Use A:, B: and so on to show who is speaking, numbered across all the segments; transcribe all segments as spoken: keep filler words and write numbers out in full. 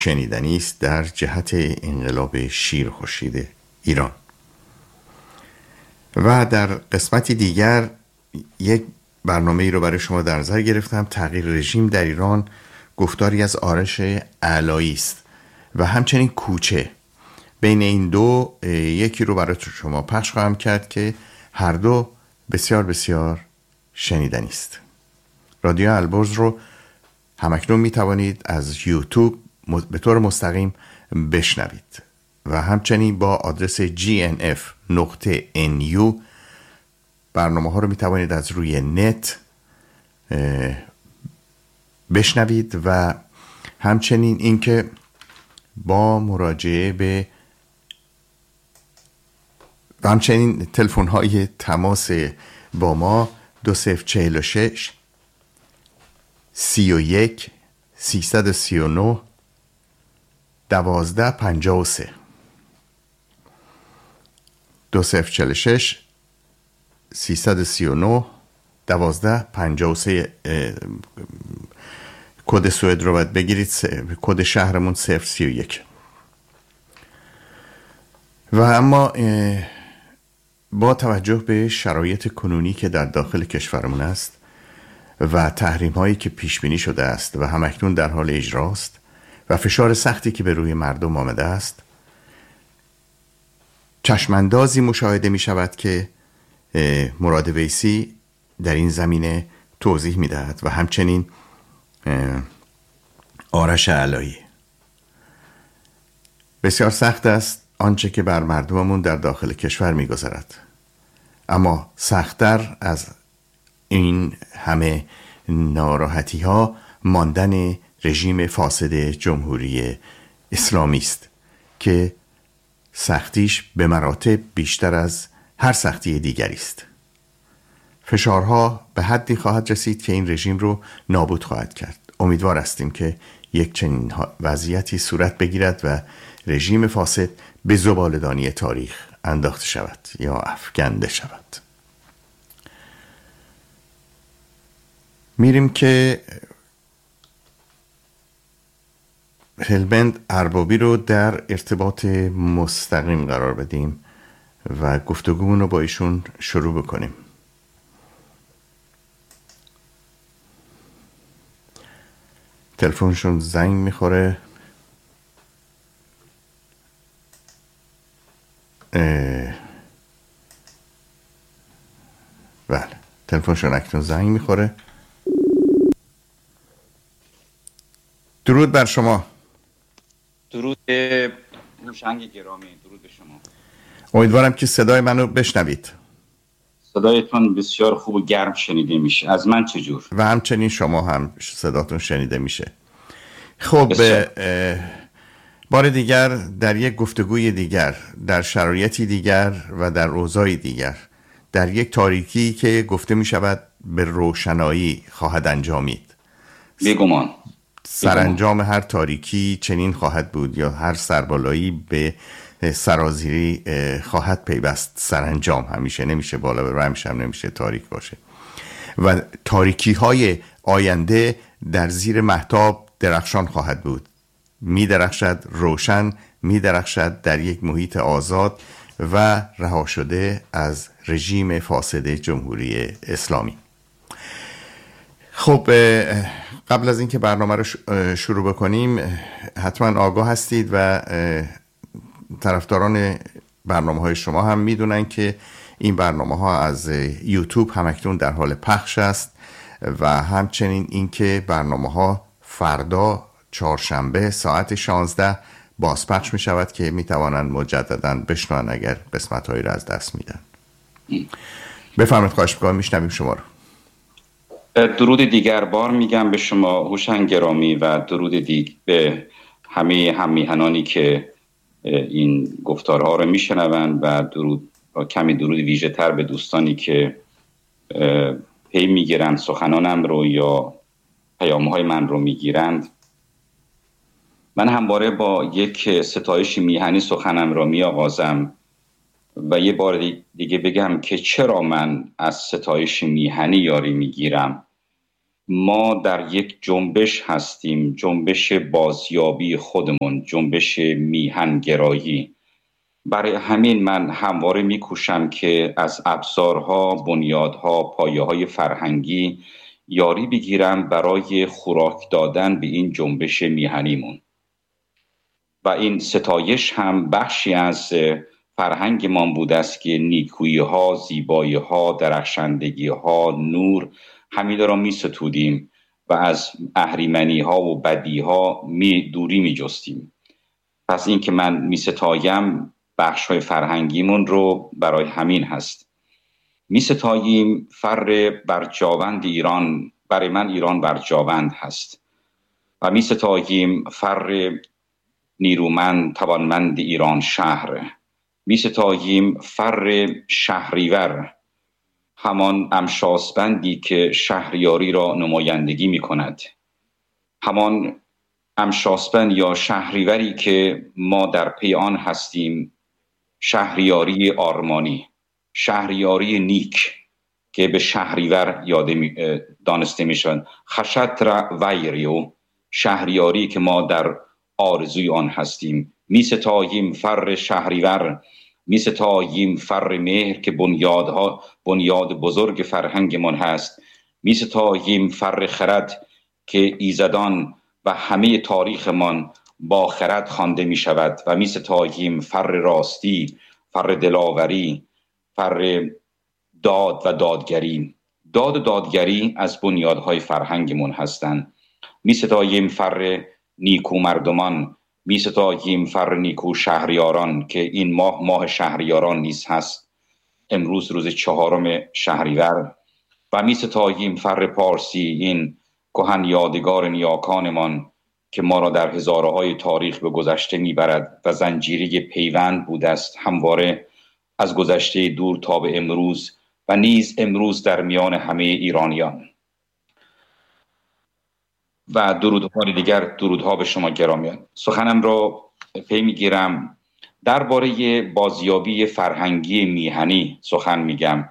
A: شنیدنی است در جهت انقلاب شیر خورشید ایران. و در قسمتی دیگر یک برنامه ای رو برای شما در نظر گرفتم، تغییر رژیم در ایران، گفتاری از آرش علایی است و همچنین کوچه. بین این دو یکی رو برای شما پخش خواهم کرد که هر دو بسیار بسیار شنیدنی است. رادیو البرز رو همکنون می توانید از یوتیوب به طور مستقیم بشنوید و همچنین با آدرس جی ان اف نقطه ان یو برنامه ها رو می توانید از روی نت بشنوید و همچنین اینکه با مراجعه به و همچنین تلفن های تماس با ما دو صفر چهل و شش سی و یک سیصد و سی و نه دوازده پنجاه و سه دو صفر چهل و شش سیصد و سی و نه دوازده پنجاه و سه. کد سوئد رو باید بگیرید، کد شهرمون صفر سی و یک. و اما با توجه به شرایط کنونی که در داخل کشورمون است و تحریم هایی که پیش بینی شده است و همکنون در حال اجراست و فشار سختی که به روی مردم آمده است، چشماندازی مشاهده می شود که مراد ویسی در این زمینه توضیح می دهد و همچنین آرش علایی. بسیار سخت است آنچه که بر مردممون در داخل کشور می گذرد، اما سخت‌تر از این همه ناراحتی ها ماندن رژیم فاسد جمهوری اسلامی است که سختیش به مراتب بیشتر از هر سختی دیگری است. فشارها به حدی خواهد رسید که این رژیم رو نابود خواهد کرد. امیدوار هستیم که یک چنین وضعیتی صورت بگیرد و رژیم فاسد به زباله‌دانی تاریخ انداخته شود یا افکنده شود. میریم که هلبند اربابی رو در ارتباط مستقیم قرار بدیم و گفتگومون رو با ایشون شروع بکنیم. تلفنشون زنگ میخوره. بله، تلفنشون اکنون زنگ میخوره. درود بر شما.
B: درود هوشنگ گرامی، درود به شما.
A: امیدوارم که صدای منو بشنوید.
B: صدایتون بسیار خوب و گرم شنیده میشه. از من چجور؟
A: و همچنین شما هم صداتون شنیده میشه. خب بار دیگر در یک گفتگوی دیگر، در شرایطی دیگر و در اوضاعی دیگر، در یک تاریکی که گفته میشود به روشنایی خواهد انجامید.
B: بیگمان
A: سرانجام هر تاریکی چنین خواهد بود یا هر سربالایی به سرازیری خواهد پیوست. سرانجام همیشه نمیشه بالا بره، همیشه هم نمیشه تاریک باشه و تاریکی های آینده در زیر مهتاب درخشان خواهد بود. می درخشد روشن، می درخشد در یک محیط آزاد و رها شده از رژیم فاسد جمهوری اسلامی. خب قبل از اینکه برنامه رو شروع بکنیم، حتما آگاه هستید و طرفداران برنامه های شما هم میدونن که این برنامه ها از یوتیوب همکنون در حال پخش است و همچنین اینکه برنامه ها فردا چهارشنبه ساعت شانزده بازپخش می شود که می توانند مجددا بشنوند اگر قسمت هایی را از دست میدن. بفرمایید، خواهش می‌کنم، میشنویم شما رو.
B: درود دیگر بار میگم به شما هوشنگ گرامی و درود دیگر به همه هممیهنانی که این گفتارها رو میشنوند و درود و کمی درود ویژه تر به دوستانی که پی میگیرند سخنانم رو یا پیام‌های من رو میگیرند. من همواره با یک ستایش میهنی سخنم را می آغازم و یه بار دیگه بگم که چرا من از ستایش میهنی یاری میگیرم. ما در یک جنبش هستیم، جنبش بازیابی خودمون، جنبش میهنگرایی. برای همین من همواره میکوشم که از ابزارها، بنیادها، پایه‌های فرهنگی یاری بگیرم برای خوراک دادن به این جنبش میهنیمون. و این ستایش هم بخشی از فرهنگ ما بوده است که نیکویی ها، زیبایی ها، درخشندگی ها، نور، همین را می ستودیم و از اهریمنی ها و بدی ها می دوری می جستیم. پس این که من می ستایم بخش های فرهنگیمون رو برای همین هست. می ستاییم فر برجاوند ایران، برای من ایران برجاوند هست و می ستاییم فر نیرومند توانمند ایران شهر. می ستاییم فر شهریور، همان امشاسپندی که شهریاری را نمایندگی می کند، همان امشاسپند یا شهریوری که ما در پی آن هستیم، شهریاری آرمانی، شهریاری نیک که به شهریور یاد دانسته می شود. خشتر ویریو، شهریاری که ما در آرزوی آن هستیم. می ستاییم فر شهریور، می ستاییم فر مهر که بنیادها بنیاد بزرگ فرهنگمان هست. می ستاییم فر خرد که ایزدان و همه تاریخمان با خرد خوانده می شود و می ستاییم فر راستی، فر دلاوری، فر داد و دادگری. داد و دادگری از بنیادهای فرهنگمان هستند. می ستاییم فر نیکو مردمان، می ستاییم فر نیکو شهریاران که این ماه ماه شهریاران نیز هست، امروز روز چهارم شهریور. و می ستاییم فر پارسی، این کهن یادگار نیاکانمان که ما را در هزارهای تاریخ به گذشته می برد و زنجیره پیوند بوده است همواره از گذشته دور تا به امروز و نیز امروز در میان همه ایرانیان. و درودهای دیگر، درودها به شما گرامیان. سخنم را پی میگیرم درباره بازیابی فرهنگی میهنی سخن میگم.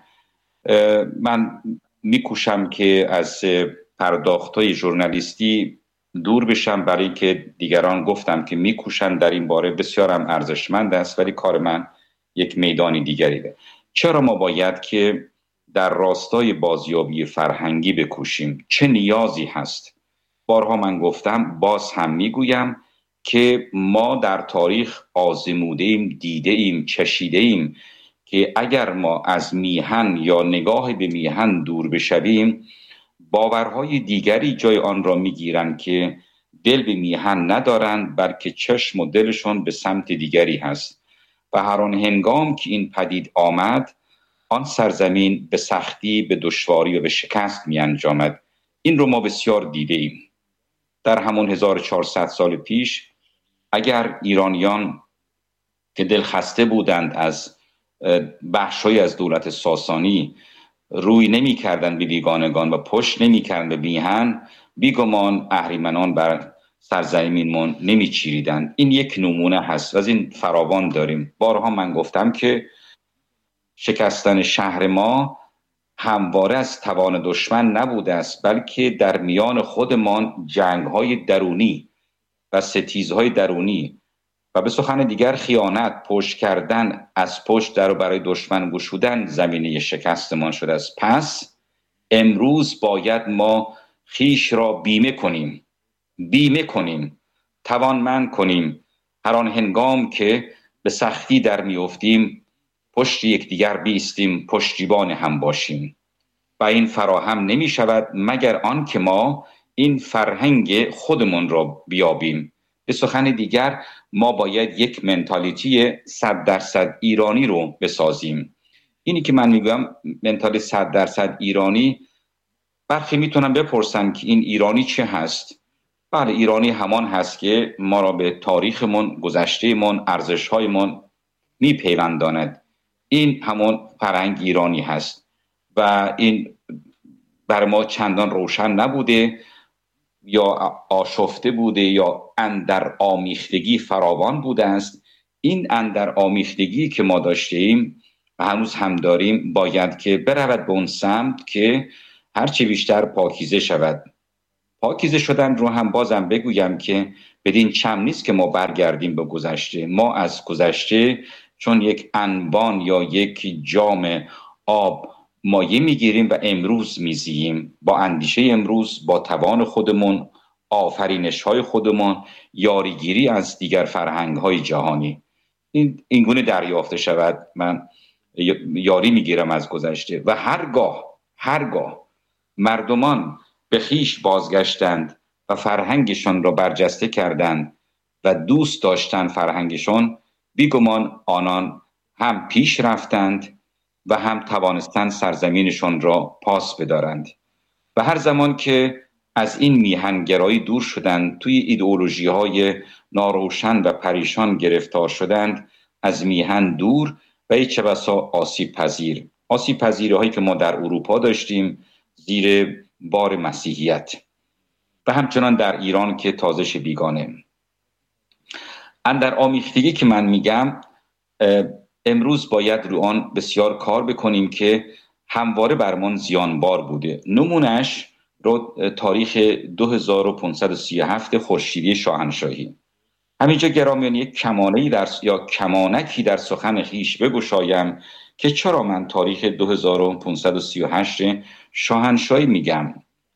B: من میکوشم که از پرداخت‌های ژورنالیستی دور بشم، برای که دیگران گفتم که میکوشن در این باره، بسیارم ارزشمند است، ولی کار من یک میدانی دیگریه. چرا ما باید که در راستای بازیابی فرهنگی بکوشیم؟ چه نیازی هست؟ بارها من گفتم، باز هم میگویم که ما در تاریخ آزموده ایم، دیده ایم، چشیده ایم که اگر ما از میهن یا نگاه به میهن دور بشویم، باورهای دیگری جای آن را میگیرند که دل به میهن ندارند، بلکه چشم و دلشون به سمت دیگری هست. و هر آن هنگام که این پدید آمد، آن سرزمین به سختی، به دشواری و به شکست می انجامد. این رو ما بسیار دیده ایم. در همون هزار و چهارصد سال پیش اگر ایرانیان که دل خسته بودند از بخشی از دولت ساسانی روی نمی کردند به بیگانگان و پشت نمی کردند به میهن، بیگمان اهریمنان بر سرزمینمون نمی چیریدند. این یک نمونه هست و از این فراوان داریم. بارها من گفتم که شکستن شهر ما همواره از توان دشمن نبوده است، بلکه در میان خودمان جنگ‌های درونی و ستیزهای درونی و به سخن دیگر خیانت، پشت کردن، از پشت در و برای دشمن گشودن زمینه شکستمان شده است. پس امروز باید ما خیش را بیمه کنیم، بیمه کنیم، توانمند کنیم. هر آن هنگام که به سختی در میافتیم، پشت یکدیگر بیستیم، پشتیبان هم باشیم. و این فراهم نمی شود مگر آن که ما این فرهنگ خودمون را بیابیم. به سخن دیگر ما باید یک منتالیتی صد درصد ایرانی رو بسازیم. اینی که من میگم منتالیتی صد درصد ایرانی، برخی میتونن بپرسن که این ایرانی چه هست؟ بله، ایرانی همان هست که ما را به تاریخمون، گذشتهمون، ارزشهایمون میپیونداند. این همون فرهنگ ایرانی هست و این بر ما چندان روشن نبوده یا آشفته بوده یا اندر آمیختگی فراوان بوده است. این اندر آمیختگی که ما داشتیم و هنوز هم داریم باید که برود به اون سمت که هرچی بیشتر پاکیزه شود. پاکیزه شدن رو هم بازم بگویم که بدین چم نیست که ما برگردیم به گذشته. ما از گذشته چون یک انبان یا یک جام آب مایه میگیریم و امروز میزییم، با اندیشه امروز، با توان خودمون، آفرینش های خودمون، یاریگیری از دیگر فرهنگ های جهانی. این اینگونه دریافته شود. من یاری میگیرم از گذشته و هرگاه هرگاه مردمان به خویش بازگشتند و فرهنگشان را برجسته کردند و دوست داشتند فرهنگشان، بیگمان آنان هم پیش رفتند و هم توانستند سرزمینشان را پاس بدارند. و هر زمان که از این میهنگرایی دور شدند، توی ایدئولوژی های ناروشن و پریشان گرفتار شدند، از میهن دور و چه بسا آسیب پذیر آسیب پذیری هایی که ما در اروپا داشتیم زیر بار مسیحیت و همچنان در ایران که تازش بیگانه. اندر آمیختگی که من میگم امروز باید رو آن بسیار کار بکنیم که همواره برمان زیانبار بوده. نمونش رو تاریخ دو هزار و پانصد و سی و هفت خورشیدی شاهنشاهی. همینجا گرامیان یک کمانه‌ای در یا کمانکی در سخن خویش بگشایم که چرا من تاریخ دو هزار و پانصد و سی و هشت شاهنشاهی میگم.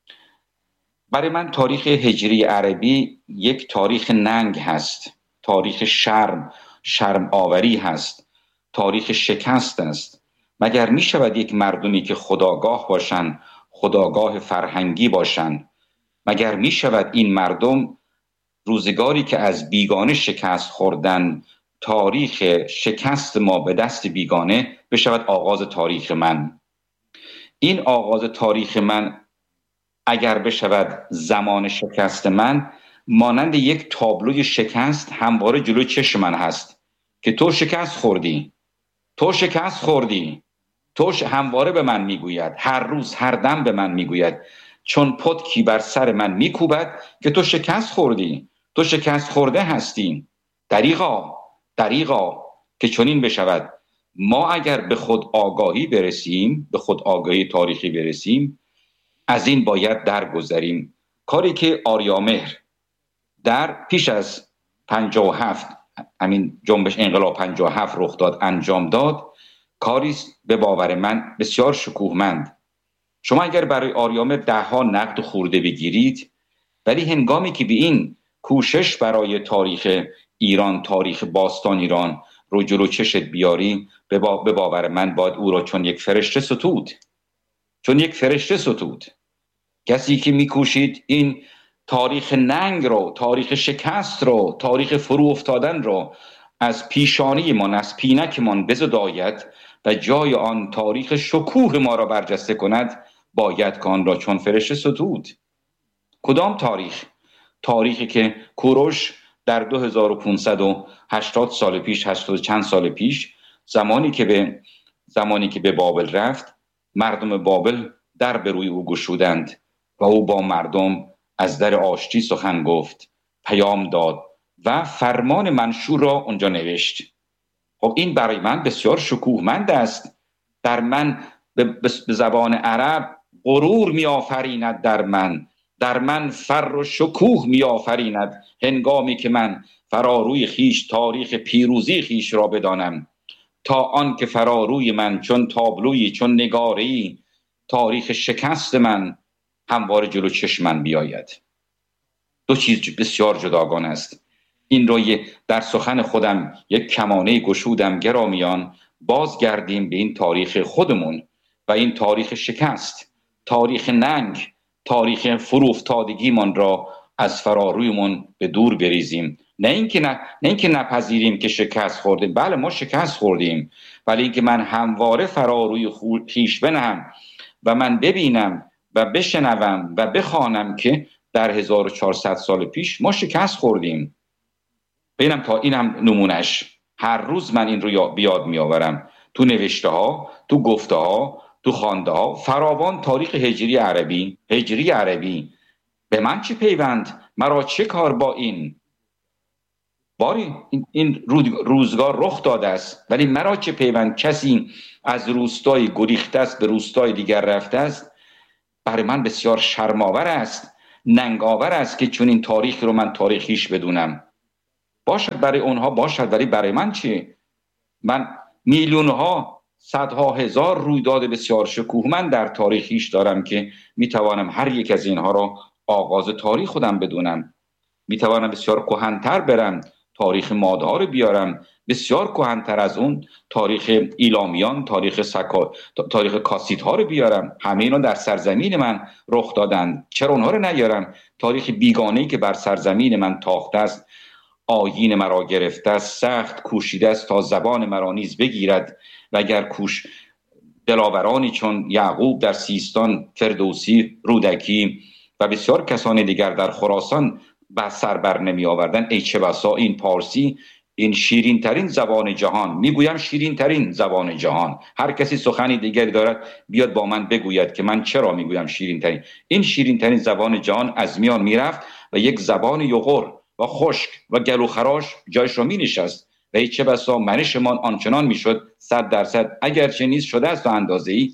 B: برای من تاریخ هجری عربی یک تاریخ ننگ هست، تاریخ شرم، شرم آوری هست، تاریخ شکست است. مگر می شود یک مردمی که خودآگاه باشن، خودآگاه فرهنگی باشن، مگر می شود این مردم روزگاری که از بیگانه شکست خوردن، تاریخ شکست ما به دست بیگانه بشود آغاز تاریخ من؟ این آغاز تاریخ من اگر بشود زمان شکست من، مانند یک تابلوی شکست همواره جلوی چشم من هست که تو شکست خوردی، تو شکست خوردی، تو همواره به من میگوید، هر روز هر دم به من میگوید، چون پتکی بر سر من میکوبد که تو شکست خوردی، تو شکست خورده هستی. دریغا دریغا که چنین بشود. ما اگر به خود آگاهی برسیم، به خود آگاهی تاریخی برسیم، از این باید درگذریم. کاری که آریامهر در پیش از پنجاه و هفت، همین جنبش انقلاب پنجاه و هفت رخ داد، انجام داد، کاری به باور من بسیار شکوهمند. شما اگر برای آریامهر ده ها نقد خورده بگیرید، ولی هنگامی که به این کوشش برای تاریخ ایران، تاریخ باستان ایران رو جلو چشت بیاری، به باور من باید او را چون یک فرشته ستود، چون یک فرشته ستود. کسی که میکوشید این تاریخ ننگ رو، تاریخ شکست رو، تاریخ فرو افتادن رو از پیشانی من، از پینک من بزداید و جای آن تاریخ شکوه ما را برجسته کند، باید که آن را چون فرشته ستود. کدام تاریخ؟ تاریخی که کوروش در دو هزار و پانصد و هشتاد سال پیش، هشتاد چند سال پیش، زمانی که به زمانی که به بابل رفت، مردم بابل در به روی او گشودند و او با مردم از در آشتی سخن گفت، پیام داد و فرمان منشور را اونجا نوشت. خب این برای من بسیار شکوهمند است. در من به زبان عرب غرور می آفریند، در من در من فر و شکوه می آفریند هنگامی که من فراروی خیش تاریخ پیروزی خیش را بدانم، تا آن که فراروی من چون تابلویی، چون نگاری، تاریخ شکست من همواره جلو چشم من بیاید. دو چیز بسیار جداگانه است. این رو در سخن خودم یک کمانه گشودم. گرامیان، بازگردیم به این تاریخ خودمون و این تاریخ شکست، تاریخ ننگ، تاریخ فروفتادگی من را از فرارویمون به دور بریزیم. نه اینکه نه نه اینکه نپذیریم که شکست خوردیم. بله ما شکست خوردیم، ولی اینکه من همواره فراروی خویش بنهم و من ببینم و بشنوم و بخوانم که در هزار و چهارصد سال پیش ما شکست خوردیم. ببینم تا اینم نمونش. هر روز من این رو بیاد می آورم، تو نوشته ها، تو گفته ها، تو خوانده ها، فراوان تاریخ هجری عربی. هجری عربی به من چه پیوند؟ مرا چه کار با این؟ باری این, این روزگار رخ داده است، ولی مرا چه پیوند؟ کسی از روستای گریخته است به روستای دیگر رفته است، برای من بسیار شرم‌آور است، ننگاور است که چون این تاریخ رو من تاریخیش بدونم. باشد برای اونها باشد، ولی برای من چی؟ من میلیون‌ها، صدها هزار رویداد بسیار شکوهمند در تاریخیش دارم که میتوانم هر یک از اینها را آغاز تاریخ خودم بدونم. میتوانم بسیار کهن‌تر برم، تاریخ مادها رو بیارم، بسیار کهن‌تر از اون تاریخ ایلامیان، تاریخ سکا، تاریخ کاسیدها رو بیارم. همه اینا در سرزمین من رخ دادن، چرا اونها رو نیارم؟ تاریخ بیگانه‌ای که بر سرزمین من تاخته است، آیین مرا گرفته است، سخت کوشیده است تا زبان مرا نیز بگیرد، و اگر کوش دلاورانی چون یعقوب در سیستان، فردوسی، رودکی و بسیار کسان دیگر در خراسان به سر بر نمی آوردن، ای چه بسا این پارسی، این شیرین ترین زبان جهان، میگویم شیرین ترین زبان جهان، هر کسی سخنی دیگری دارد بیاد با من بگوید که من چرا میگویم شیرین ترین، این شیرین ترین زبان جهان از میان میرفت و یک زبان یغر و خشک و گلو خراش جایش رو می نشست و ای چه بسا منشمان آنچنان می شد صد درصد اگرچه نیز شده است و اندازه ای.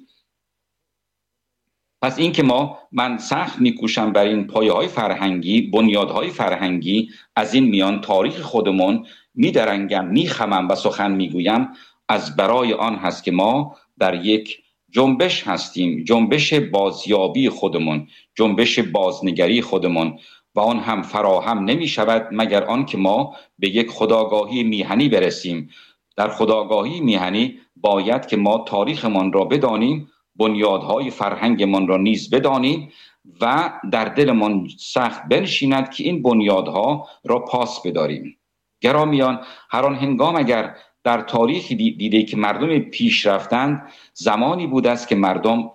B: پس این که ما من سخت میکوشم بر این پایه های فرهنگی، بنیادهای فرهنگی از این میان تاریخ خودمون میدرنگم، میخمم و سخن میگویم، از برای آن هست که ما در یک جنبش هستیم، جنبش بازیابی خودمون، جنبش بازنگری خودمون، و آن هم فراهم نمی شود مگر آن که ما به یک خودآگاهی میهنی برسیم. در خودآگاهی میهنی باید که ما تاریخمان را بدانیم، بنیادهای فرهنگمان را نیز بدانیم و در دلمان سخت بنشیند که این بنیادها را پاس بداریم. گرامیان، هر آن هنگام اگر در تاریخی دیده که مردم پیش رفتند، زمانی بوده است که مردم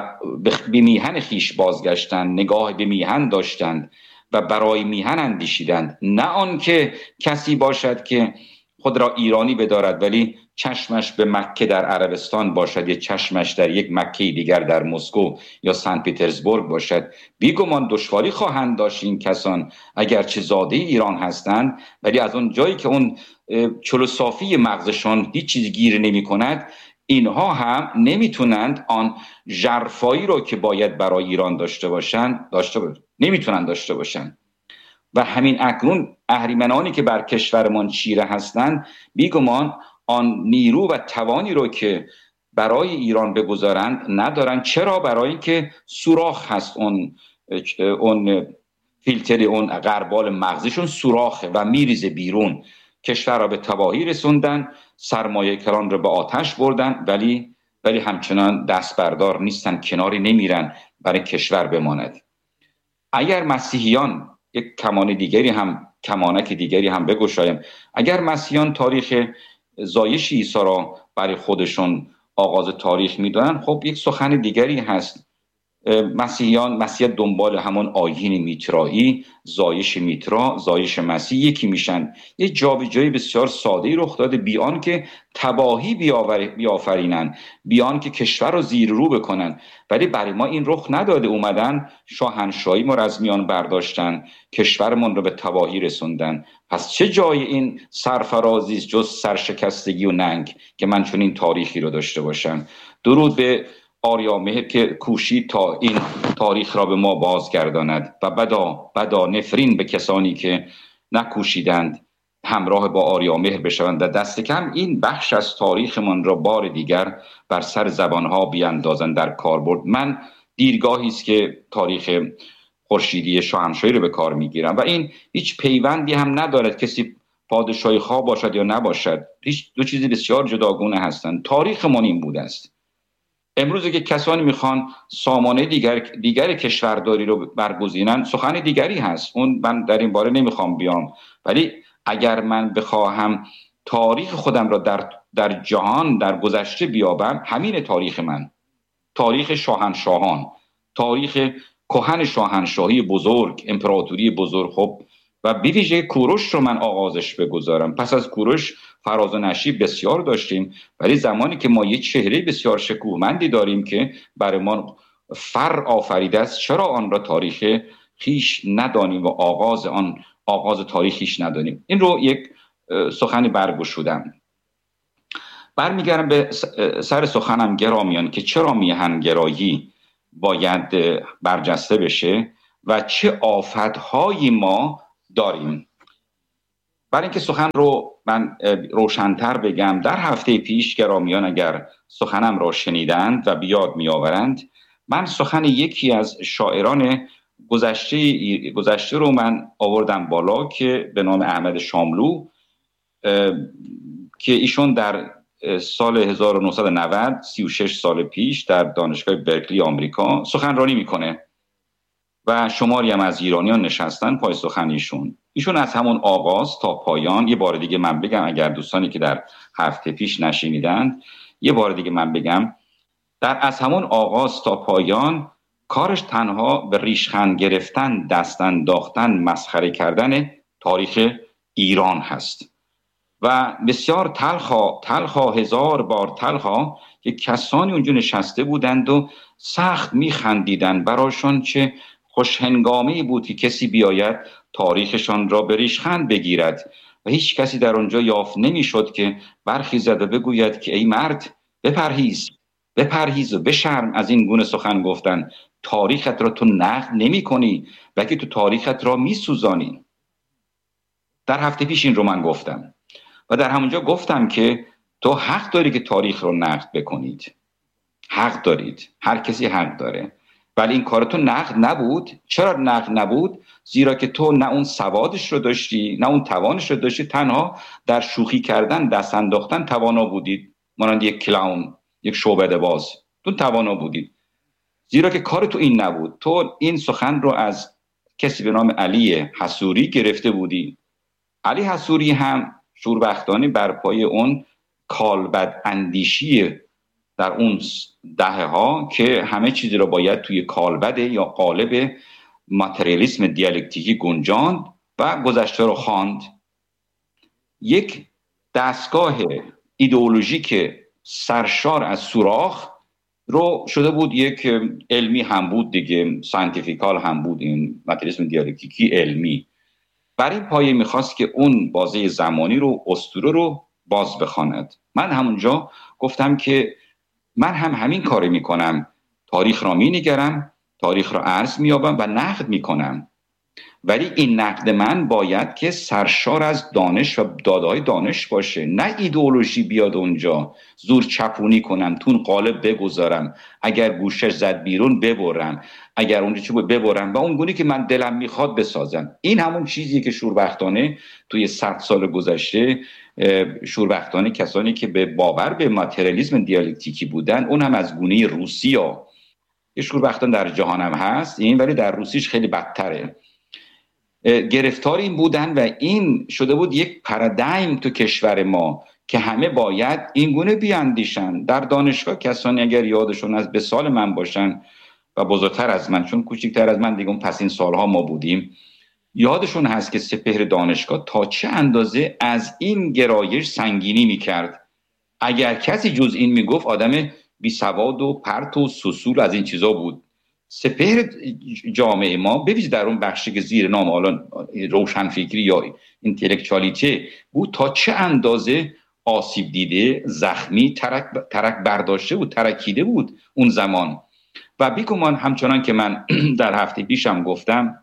B: به میهن خیش بازگشتند، نگاه به میهن داشتند و برای میهن اندیشیدند، نه آن که کسی باشد که خود را ایرانی بدارد ولی چشمش به مکه در عربستان باشد یا چشمش در یک مکه دیگر در مسکو یا سن پترزبورگ باشد. بیگمان دشواری خواهند داشت این کسان اگرچه زاده ایران هستند، ولی از اون جایی که اون چلو صافی مغزشان هیچ چیز گیر نمی کند، اینها هم نمیتونند آن ژرفایی رو که باید برای ایران داشته باشند داشته باشند نمیتونند داشته باشند. و همین اکنون اهریمنانی که بر کشورمان چیره هستند بیگمان آن نیرو و توانی رو که برای ایران بگذارند ندارند. چرا؟ برای اینکه سوراخ هست، اون اون فیلتر اون غربال مغزشون سوراخه و میریزه بیرون. کشور را به تباهی رسوندن، سرمایه کران را به آتش بردن، ولی ولی همچنان دست بردار نیستن، کناری نمیرن برای کشور بماند. اگر مسیحیان، یک کمان دیگری هم کمانک دیگری هم بگشایم، اگر مسیحیان تاریخ زایش عیسی را برای خودشون آغاز تاریخ میدونن، خب یک سخن دیگری هست. مسیحیان مسیح دنبال همون آیین میترایی، زایش میترا، زایش مسیح یکی میشن. یک جابجایی بسیار ساده رخ داده، بیان که تباهی بیافرینن، بیان که کشور رو زیر رو بکنن، ولی برای ما این رخ نداده. اومدن شاهنشاهی ما را از میان برداشتن، کشورمون رو به تباهی رسوندن. پس چه جای این سرفرازی است جز سرشکستگی و ننگ که من چون این تاریخی رو داشته باشم؟ درود به آریامهر که کوشید تا این تاریخ را به ما بازگرداند و بدا بدا نفرین به کسانی که نکوشیدند همراه با آریامهر بشوند و دست کم این بخش از تاریخمان را بار دیگر بر سر زبانها بیاندازند در کاربرد. من دیرگاهی است که تاریخ خورشیدی شاهنشاهی رو به کار میگیرم و این هیچ پیوندی هم ندارد کسی پادشاهی خواه باشد یا نباشد. هیچ دو چیزی بسیار جداگونه هستند. تاریخمان این بوده است. امروز که کسانی میخوان سامانه دیگر دیگر کشورداری رو برگزینن، سخن دیگری هست، اون من در این باره نمیخوام بیام. ولی اگر من بخواهم تاریخ خودم را در در جهان در گذشته بیابم، همین تاریخ من، تاریخ شاهنشاهان، تاریخ کهن شاهنشاهی بزرگ، امپراتوری بزرگ، خب و بیویژه کوروش رو من آغازش بگذارم. پس از کوروش فراز و نشیب بسیار داشتیم، ولی زمانی که ما یه چهره بسیار شکوهمندی داریم که برای ما فر آفریده است، چرا آن را تاریخ خیش ندانیم و آغاز آن آغاز تاریخیش ندانیم؟ این رو یک سخنی برگشودم. برمیگردم به سر سخنم گرامیان که چرا میهن گرایی باید برجسته بشه و چه آفت‌هایی ما داریم. برای اینکه سخن رو من روشن‌تر بگم، در هفته پیش گرامیان اگر سخنم را شنیدند و بیاد می‌آورند، من سخن یکی از شاعران گذشته گذشته رو من آوردم بالا که به نام احمد شاملو، که ایشون در سال هزار و نهصد و نود، سی و شش سال پیش، در دانشگاه برکلی آمریکا سخنرانی میکنه و شماری هم از ایرانیان نشستن پای سخن ایشون. ایشون از همون آغاز تا پایان، یه بار دیگه من بگم اگر دوستانی که در هفته پیش نشنیدند، یه بار دیگه من بگم، در از همون آغاز تا پایان کارش تنها به ریشخند گرفتن، دست انداختن، مسخره کردن تاریخ ایران هست و بسیار تلخا تلخا هزار بار تلخا که کسانی اونجا نشسته بودند و سخت میخندیدن. براشون چه خوشهنگامی بود که کسی بیاید تاریخشان را به ریشخند بگیرد و هیچ کسی در اونجا یافت نمیشد که برخیزد و بگوید که ای مرد بپرهیز بپرهیز و بشرم از این گونه سخن گفتن. تاریخت را تو نقد نمی کنی بلکه تو تاریخت را می سوزانی. در هفته پیش این رو من گفتم و در همونجا گفتم که تو حق داری که تاریخ رو نقد بکنید، حق دارید، هر کسی حق داره، ولی این کار تو نقد نبود. چرا نقد نبود؟ زیرا که تو نه اون سوادش رو داشتی نه اون توانش رو داشتی، تنها در شوخی کردن، دست انداختن توانا بودید، مانند یک کلاون، یک شعبده باز. تو توانا بودید زیرا که کار تو این نبود. تو این سخن رو از کسی به نام علی حصوری گرفته بودی. علی حصوری هم شوربختانه بر پای اون کالبد اندیشی در اون دهه ها که همه چیزی رو باید توی کالبد یا قالب ماتریالیسم دیالکتیکی گنجاند و گذشته رو خواند، یک دستگاه ایدئولوژیک سرشار از سوراخ رو شده بود. یک علمی هم بود دیگه، ساینتیفیکال هم بود، این ماتریالیسم دیالکتیکی علمی. برای این پایه میخواست که اون بازه زمانی رو، اسطوره رو باز بخواند. من همونجا گفتم که من هم همین کاری میکنم، تاریخ را مینگرم، تاریخ را عرض میابم و نقد میکنم، ولی این نقد من باید که سرشار از دانش و داده‌های دانش باشه، نه ایدئولوژی بیاد اونجا زور چپونی کنم، تون قالب بگذارم، اگر گوشش زد بیرون ببرم، اگر اونجا چی بود ببرم و اون گونه که من دلم میخواد بسازم. این همون چیزیه که شوربختانه توی صد سال گذشته شوربختانه کسانی که به باور به ماتریالیسم دیالکتیکی بودن، اون هم از گونه روسیا، یه شوربختان در جهان هم هست این، ولی در روسیش خیلی بدتره، گرفتار این بودن و این شده بود یک پارادایم تو کشور ما که همه باید این گونه بیاندیشن. در دانشگاه کسانی اگر یادشون از به سال من باشن و بزرگتر از من، چون کوچکتر از من دیگه اون پس این سالها ما بودیم، یادشون هست که سپهر دانشگاه تا چه اندازه از این گرایش سنگینی میکرد. اگر کسی جز این میگفت آدم بی سواد و پرت و سوسول از این چیزا بود. سپهر جامعه ما ببینید در اون بخشی که زیر نام حالا روشنفکری یا اینتלקچوالیته بود تا چه اندازه آسیب دیده، زخمی، ترک, ترک برداشته بود، ترکیده بود اون زمان. و بیگمان همچنان که من در هفته پیشم گفتم،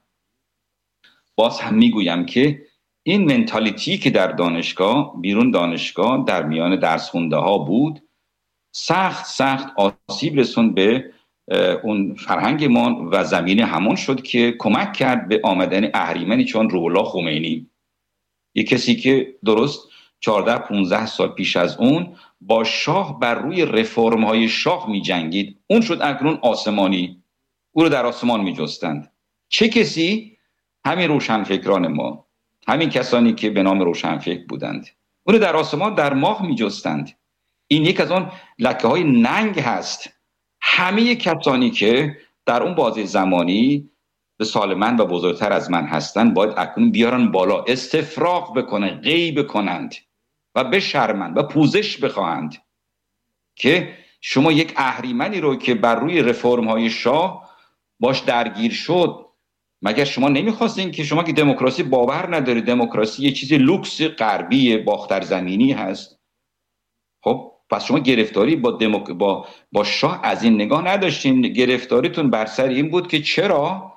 B: باز هم میگویم که این منتالیتی که در دانشگاه، بیرون دانشگاه، در میان درس خونده ها بود، سخت سخت آسیب رسوند به اون فرهنگ ما و زمینه همون شد که کمک کرد به آمدن اهریمنی چون روح الله خمینی، یک کسی که درست چهارده پانزده سال پیش از اون با شاه بر روی رفرم های شاه می جنگید. اون شد اکنون آسمانی، او رو در آسمان می جستند. چه کسی؟ همین روشنفکران ما، همین کسانی که به نام روشنفکر بودند، او رو در آسمان در ماه می جستند. این یک از اون لکه های ننگ هست. همه کسانی که در اون بازه زمانی به سال من و بزرگتر از من هستند باید اکنون بیارن بالا، استفراغ بکنن، غیب کنند و بشرمند و پوزش بخواهند که شما یک اهریمنی رو که بر روی رفرم های شاه باش درگیر شد، مگر شما نمیخواستین که شما که دموکراسی باور نداری، دموکراسی یه چیز لوکس غربی باختر زمینی هست، خب پس شما گرفتاری با دموک... با با شاه از این نگاه نداشتین. گرفتاریتون بر سر این بود که چرا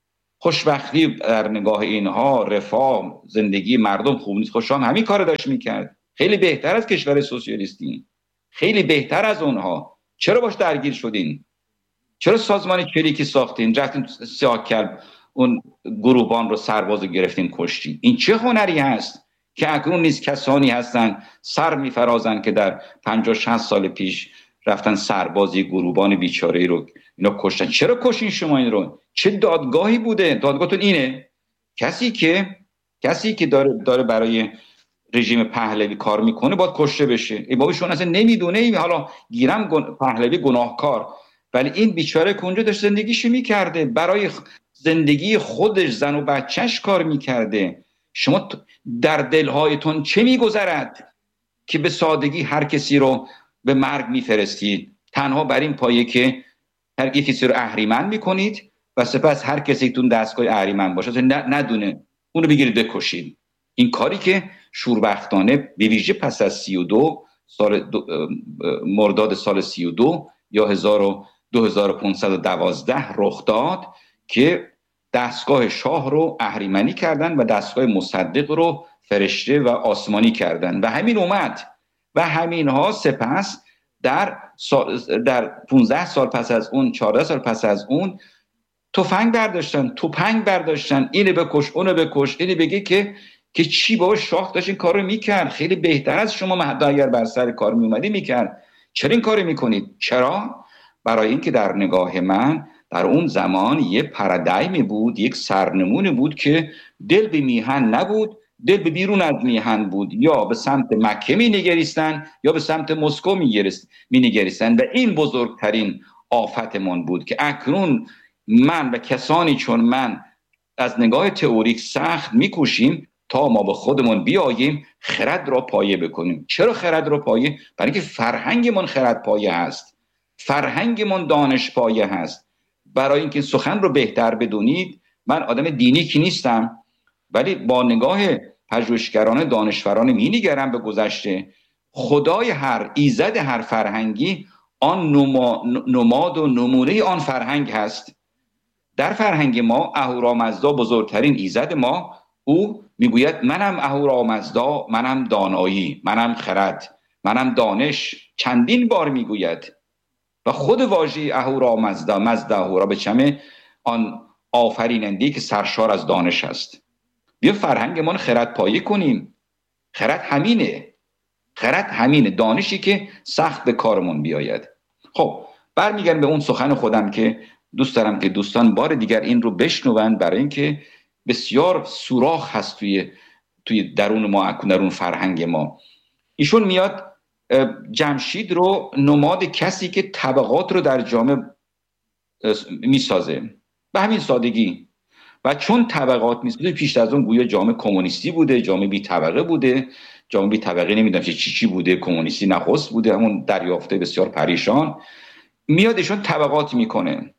B: خوشبختی در نگاه اینها، رفاه، زندگی مردم خوب نیست. خوشا هم همین کار داشت میکرد، خیلی بهتر از کشور سوسیالیستی، خیلی بهتر از اونها. چرا باش درگیر شدین؟ چرا سازمان چریکی ساختین؟ رفتین سیاه کلب اون گروهبان رو سرباز گرفتین کشتین. این چه هنری هست که اکنون نیز کسانی هستن سر میفرازن که در پنجاه شصت سال پیش رفتن سربازی گروهبان بیچاره رو اینا کشتن؟ چرا کشین شما این رو؟ چه دادگاهی بوده؟ دادگاهتون اینه کسی که کسی که داره داره برای رژیم پهلوی کار میکنه باید کشته بشه. ای بابا شون اصلا نمیدونه. ای حالا گیرم گن... پهلوی گناهکار، ولی این بیچاره که اونجا داشت زندگیشو میکرده، برای زندگی خودش، زن و بچهش کار میکرده. شما در دلهایتون چه میگذرد که به سادگی هر کسی رو به مرگ میفرستید، تنها بر این پایه که هر کسی رو اهریمن میکنید و سپس هر کسی تون دستگاه اهریمن باشه ندونه اونو بگیرید بکشید. این کاری که شوربختانه به ویژه پس از سی و دو سال دو مرداد سال سی و دو یا دو هزار و پانصد و دوازده رخ داد که دستگاه شاه رو اهریمنی کردن و دستگاه مصدق رو فرشته و آسمانی کردن و همین اومد و همین ها سپس در در پانزده سال پس از اون، چهارده سال پس از اون تفنگ برداشتن، توپنگ برداشتن، اینو بکش اونو بکش. اینو بگه که که چی بابا شاه داشت این کارو میکرد، خیلی بهتر از شما مهدا اگر بر سر کار میومدی میکرد. چرا این کارو میکنید؟ چرا؟ برای اینکه در نگاه من در اون زمان یه پارادایم بود، یک سرنمون بود که دل به میهن نبود، دل به بیرون از میهن بود. یا به سمت مکه می نگریستن یا به سمت مسکو می نگریستن و این بزرگترین آفتمان بود که اکنون من و کسانی چون من از نگاه تئوریک سخت میکوشیم تا ما به خودمون بیاییم خرد را پایه بکنیم. چرا خرد را پایه؟ برای اینکه فرهنگمون خرد پایه هست، فرهنگمون دانش پایه هست. برای اینکه سخن رو بهتر بدونید، من آدم دینی که نیستم ولی با نگاه پژوهشگران دانشورانه می‌نگرم به گذشته. خدای هر ایزد هر فرهنگی آن نما، نماد و نمونه آن فرهنگ هست. در فرهنگ ما اهورامزدا بزرگترین ایزد ما، او میگوید منم اهورامزدا، منم دانایی، منم خرد، منم دانش. چندین بار میگوید و خود واژه اهورامزدا، مزدا اهورا به چمه آن آفریننده که سرشار از دانش است. بیا فرهنگمون خرد پایه کنیم. خرد همینه، خرد همینه، دانشی که سخت به کارمون بیاید. خب برمیگردم به اون سخن خودم که دوست دارم که دوستان بار دیگر این رو بشنون، برای اینکه بسیار سوراخ هست توی توی درون ما، درون فرهنگ ما. ایشون میاد جمشید رو نماد کسی که طبقات رو در جامعه میسازه به همین سادگی. و چون طبقات میسازه، پیش از اون گویا جامعه کمونیستی بوده، جامعه بی طبقه بوده، جامعه بی طبقه نمیدونم چی چی بوده، کمونیستی نخست بوده، همون دریافته بسیار پریشان. میاد ایشون طبقات میکنه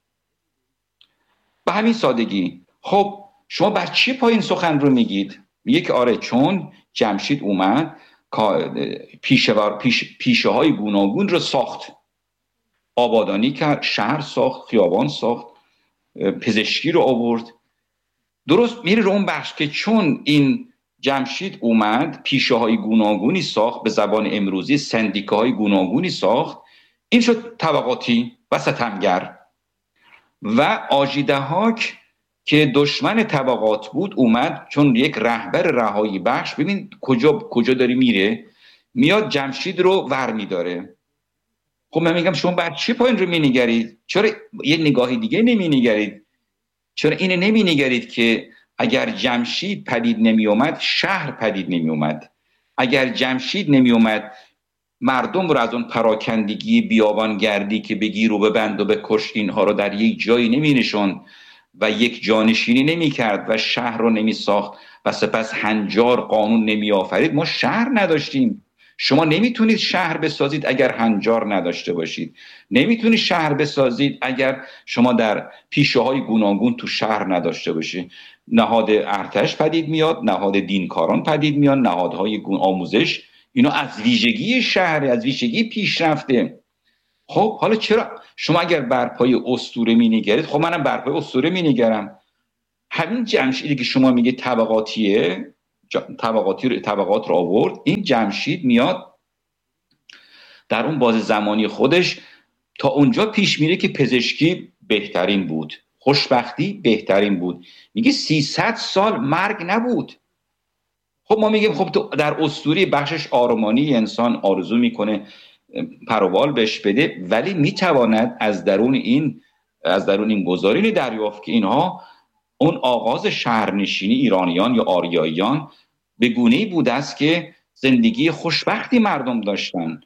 B: به همین سادگی. خب شما بر چی پایین سخن رو میگید؟ میگه که آره چون جمشید اومد پیشه, پیش، پیشه های گوناگون رو ساخت، آبادانی کرد، شهر ساخت، خیابان ساخت، پزشکی رو آورد. درست میره رو اون بخش که چون این جمشید اومد پیشه های گوناگونی ساخت، به زبان امروزی سندیکاهای گوناگونی ساخت، این شد طبقاتی و ستمگر. و آژیدهاک که دشمن طبقات بود اومد چون یک رهبر رهایی بخش، ببین کجا کجا داری میره، میاد جمشید رو ور میداره. خب من میگم شما بر چی پایین رو مینگرید؟ چرا یه نگاهی دیگه نمینگرید؟ چرا اینه نمینگرید که اگر جمشید پدید نمی اومد شهر پدید نمی اومد؟ اگر جمشید نمی اومد مردم رو از اون پراکندگی بیابانگردی که بگیر و ببند و بکش اینها رو در یک جایی نمی نشون و یک جانشینی نمی کرد و شهر رو نمی ساخت و سپس هنجار قانون نمی آفرید، ما شهر نداشتیم. شما نمیتونید شهر بسازید اگر هنجار نداشته باشید. نمیتونید شهر بسازید اگر شما در پیشه های گوناگون تو شهر نداشته باشید. نهاد ارتش پدید میاد، نهاد دینکاران پدید میاد، نهادهای آموزش اینا از ویژگی شهر، از ویژگی پیشرفته. خب حالا چرا شما اگر بر پای اسطوره می‌نگرید، خب منم بر پای اسطوره می‌نگرم. همین جمشیدی که شما میگه طبقاتیه، طبقاتی طبقات رو آورد، این جمشید میاد در اون باز زمانی خودش تا اونجا پیش میره که پزشکی بهترین بود، خوشبختی بهترین بود. میگه سیصد سال مرگ نبود. خب ما میگیم خب تو در اسطوره بخشش آرمانی انسان آرزو میکنه پروبال بهش بده، ولی میتواند از درون این از درون این گزارین دریافت که اینها اون آغاز شهرنشینی ایرانیان یا آریاییان به گونه‌ای بوده است که زندگی خوشبختی مردم داشتن.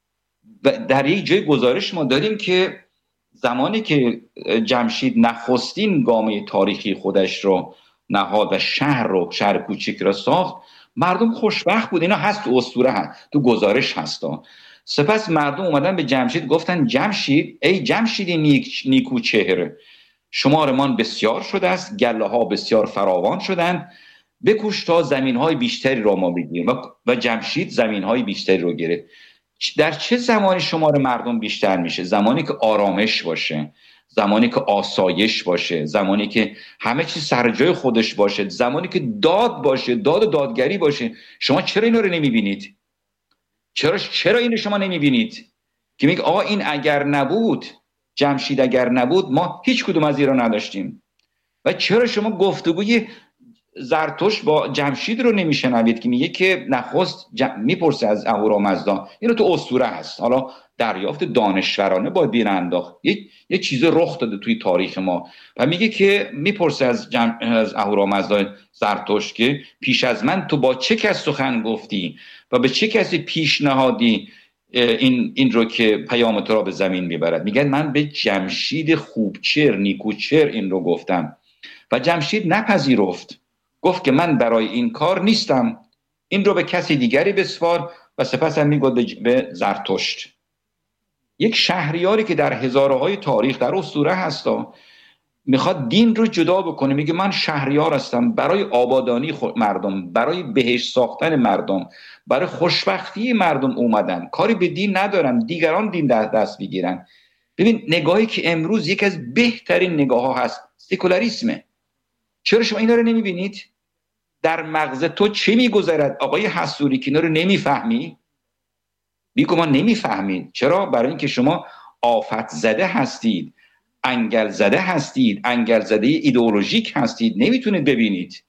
B: و در یک جای گزارش ما داریم که زمانی که جمشید نخستین گامه تاریخی خودش رو نهاد و شهر رو شهر کوچیک را ساخت، مردم خوشبخت بود. اینا هست تو اسطوره، هست تو گزارش هستا. سپس مردم اومدن به جمشید گفتن جمشید، ای جمشید نیک نیکو چهره، شمارمان بسیار شده است، گله ها بسیار فراوان شدن، بکوش تا زمین های بیشتری را ما بگیریم. و, و جمشید زمین های بیشتری رو گرفت. در چه زمانی شمار مردم بیشتر میشه؟ زمانی که آرامش باشه، زمانی که آسایش باشه، زمانی که همه چیز سر جای خودش باشه، زمانی که داد باشه، داد و دادگری باشه. شما چرا اینا رو نمیبینید؟ چرا چرا اینو شما نمیبینید که میگه آقا این اگر نبود، جمشید اگر نبود، ما هیچ کدوم از ایران نداشتیم؟ و چرا شما گفتگوی زرتشت با جمشید رو نمیشنوید که میگه که نخست جم... میپرسه از اهورامزدا، اینو تو اسطوره هست، حالا دریافت دانشورانه باید بین انداخت، یک یه چیز رخ داده توی تاریخ ما. و میگه که میپرسه از جم... از اهورامزدا زرتشت که پیش از من تو با چه کس سخن گفتی و به چه کسی پیشنهادی این این رو که پیام تو را به زمین میبرد؟ میگن من به جمشید خوبچر نیکوچر این رو گفتم. و جمشید نپذیرفت، گفت که من برای این کار نیستم، این رو به کسی دیگری بسپار. و سپس هم میگفت به زرتشت. یک شهریاری که در هزاره های تاریخ در اسطوره هستا میخواد دین رو جدا بکنه، میگه من شهریار هستم، برای آبادانی مردم، برای بهشت ساختن مردم، برای خوشبختی مردم اومدن، کاری به دین ندارم، دیگران دین دست بگیرن. ببین نگاهی که امروز یک از بهترین نگاه ها هست، سکولاریسمه. چرا شما اینا رو نمیبینید؟ در مغز تو چه میگذرد؟ آقای حسوری که اینا رو نمیفهمی؟ بیگو ما نمیفهمید. چرا؟ برای اینکه شما آفت زده هستید، انگل زده هستید، انگل زده ایدئولوژیک هستید، نمیتونید ببینید.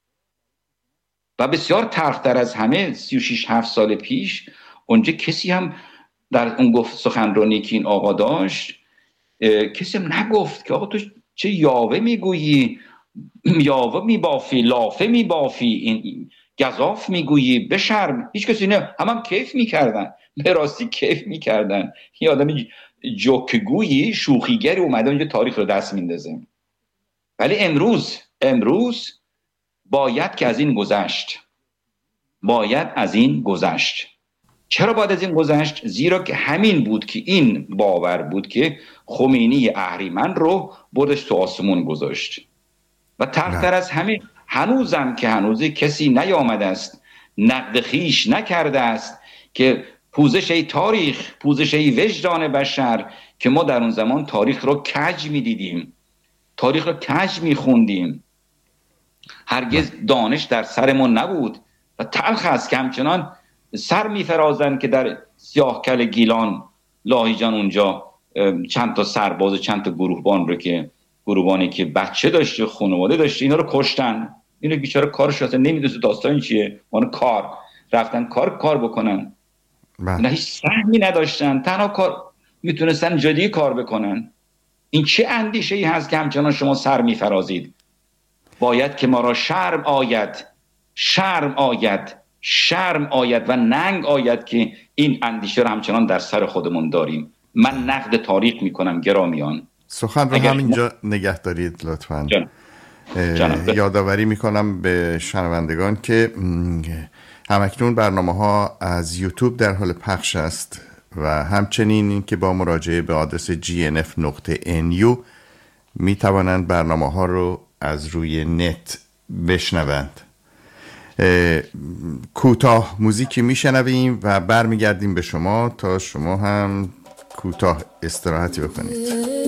B: و بسیار تلختر از همه، سی و شش هفت سال پیش اونجا کسی هم در اون گفت سخنرانی که این آقا داشت، کسی هم نگفت که آقا تو چه یاوه میگویی، یاوه میبافی، لافه میبافی، این گزاف میگویی، بشرم. هیچ کسی نه، هم هم کیف میکردن، به راستی کیف میکردن. یه آدم جوکگویی شوخیگری اومده اونجا تاریخ رو دست میندازه. ولی امروز امروز باید که از این گذشت، باید از این گذشت. چرا باید از این گذشت؟ زیرا که همین بود که این باور بود که خمینی اهریمن رو بردش تو آسمون گذاشت. و تلختر از همه، هنوزم که هنوزی کسی نیامده است، نقد خیش نکرده است که پوزش ای تاریخ، پوزش ای وجدان بشر، که ما در اون زمان تاریخ رو کج می دیدیم، تاریخ رو کج می خوندیم، هرگز دانش در سرمون نبود. و تلخ است که همچنان سر می فرازن که در سیاهکل گیلان لاهیجان اونجا چند تا سرباز، چند تا گروهبان رو که گروهبانی که بچه داشته، خانواده داشته، اینا رو کشتن. اینو بیچاره کارش اصلا نمیدونه داستان چیه، اون کار رفتن کار کار بکنن، اینا هیچ سهمی نداشتن، تنها کار میتونستن جدی کار بکنن. این چه اندیشه ای هست که همچنان شما سر میفرازید؟ باید که ما را شرم آید، شرم آید، شرم آید و ننگ آید که این اندیشه رو همچنان در سر خودمون داریم. من نقد تاریخ میکنم گرامیان،
A: سخن رو همینجا نگه دارید لطفاً. یادآوری میکنم به شنوندگان که همکنون برنامه ها از یوتیوب در حال پخش است و همچنین این که با مراجعه به آدرس جی ان اف نقطه ان یو می توانند برنامه ها رو از روی نت بشنوند. کوتاه موزیکی میشنویم و برمیگردیم به شما تا شما هم کوتاه استراحتی بکنید.